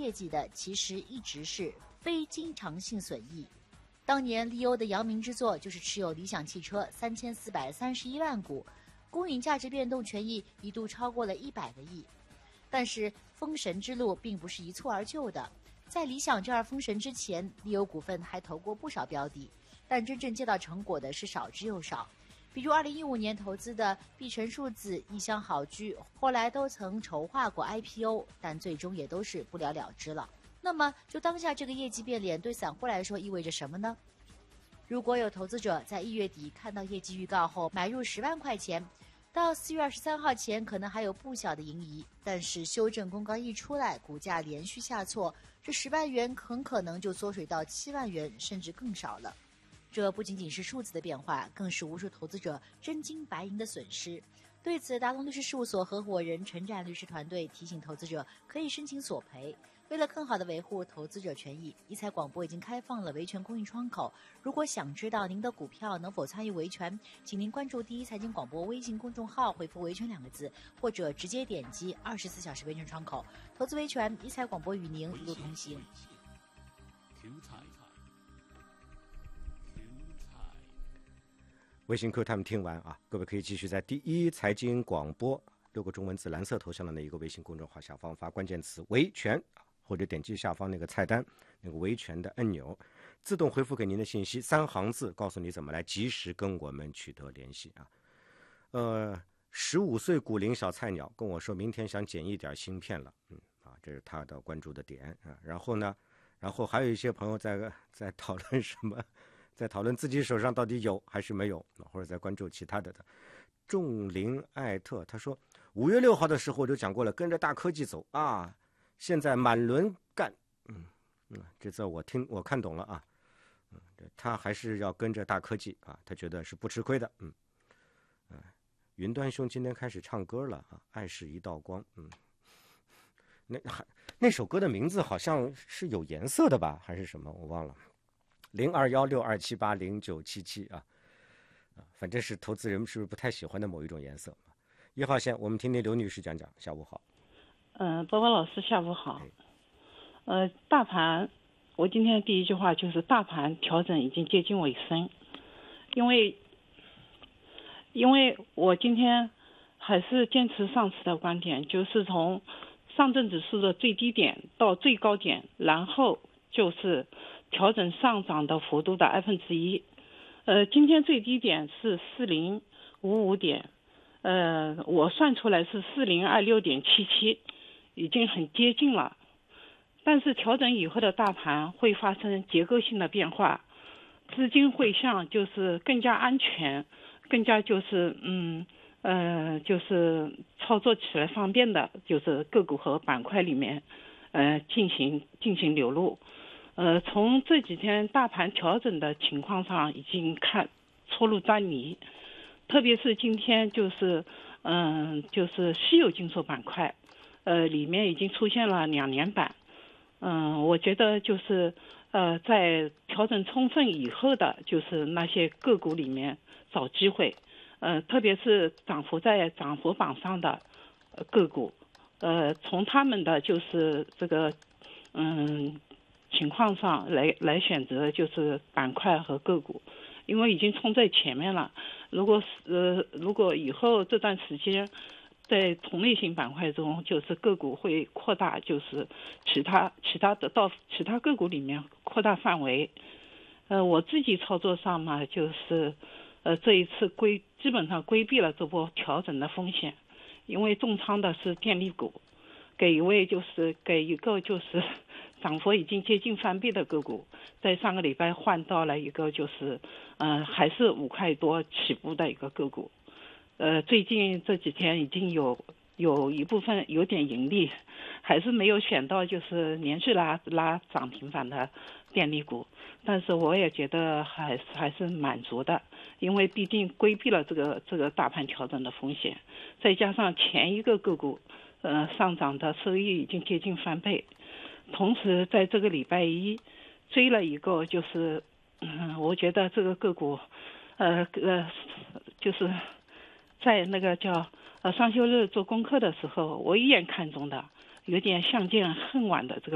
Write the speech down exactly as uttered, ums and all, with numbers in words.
业绩的，其实一直是非经常性损益。当年利欧的扬名之作就是持有理想汽车三千四百三十一万股，公允价值变动权益一度超过了一百个亿。但是封神之路并不是一蹴而就的，在理想这儿封神之前，利欧股份还投过不少标的，但真正见到成果的是少之又少。比如二零一五年投资的碧城数字、一厢好居，后来都曾筹划过 I P O， 但最终也都是不了了之了。那么就当下这个业绩变脸对散户来说意味着什么呢？如果有投资者在一月底看到业绩预告后买入十万块钱，到四月二十三号前可能还有不小的盈余，但是修正公告一出来，股价连续下挫，这十万元很可能就缩水到七万元，甚至更少了。这不仅仅是数字的变化，更是无数投资者真金白银的损失。对此，达龙律师事务所合伙人陈展律师团队提醒投资者可以申请索赔。为了更好地维护投资者权益，一财广播已经开放了维权公益窗口。如果想知道您的股票能否参与维权，请您关注第一财经广播微信公众号，回复维权两个字，或者直接点击二十四小时维权窗口。投资维权，一财广播与您一路同行。 微信 Q Time 听完啊，各位可以继续在第一财经广播六个中文字蓝色头像的那一个微信公众号下方发关键词维权，或者点击下方那个菜单那个维权的按钮，自动回复给您的信息，三行字告诉你怎么来及时跟我们取得联系啊。呃，十五岁股龄小菜鸟跟我说明天想剪一点芯片了，嗯啊，这是他的关注的点啊。然后呢，然后还有一些朋友在在讨论什么？在讨论自己手上到底有还是没有，或者在关注其他的的。众林艾特他说，五月六号的时候我就讲过了，跟着大科技走啊，现在满轮干，嗯嗯，这次我听我看懂了啊，嗯，他还是要跟着大科技啊，他觉得是不吃亏的，嗯嗯，云端兄今天开始唱歌了啊，爱是一道光，嗯，那还那首歌的名字好像是有颜色的吧，还是什么我忘了。零二幺六二七八零九七七啊，啊，反正是投资人是不是不太喜欢的某一种颜色。一号线，我们听听刘女士讲讲。下午好。 嗯、呃，波波老师下午好。呃，大盘，我今天第一句话就是大盘调整已经接近尾声，因为，因为我今天还是坚持上次的观点，就是从上证指数的最低点到最高点，然后就是调整上涨的幅度的二分之一，呃，今天最低点是四零五五点，呃，我算出来是四零二六点七七，已经很接近了。但是调整以后的大盘会发生结构性的变化，资金会向就是更加安全，更加就是嗯呃就是操作起来方便的，就是个股和板块里面，呃进行进行流入。呃，从这几天大盘调整的情况上，已经看初露端倪，特别是今天就是嗯、呃、就是稀有金属板块，呃里面已经出现了两连板。嗯、呃，我觉得就是呃在调整充分以后的，就是那些个股里面找机会，呃特别是涨幅在涨幅榜上的个股，呃从他们的就是这个嗯。情况上来来选择就是板块和个股，因为已经冲在前面了。如果呃如果以后这段时间在同类型板块中，就是个股会扩大，就是其他其他的到其他个股里面扩大范围。呃，我自己操作上嘛，就是呃这一次规基本上规避了这波调整的风险，因为重仓的是电力股，给一位就是给一个就是涨幅已经接近翻倍的个股，在上个礼拜换到了一个就是呃还是五块多起步的一个个股，呃最近这几天已经有有一部分有点盈利，还是没有选到就是连续拉拉涨停板的电力股，但是我也觉得还还是满足的，因为毕竟规避了这个这个大盘调整的风险，再加上前一个个股呃上涨的收益已经接近翻倍，同时在这个礼拜一追了一个就是嗯我觉得这个个股呃呃就是在那个叫呃双休日做功课的时候我一眼看中的有点相见恨晚的这个